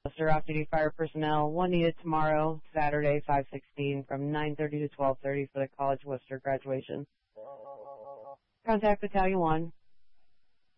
Worcester off-duty fire personnel, one needed tomorrow, Saturday, 5/16, from 9:30 to 12:30 for the College Worcester graduation. Contact Battalion 1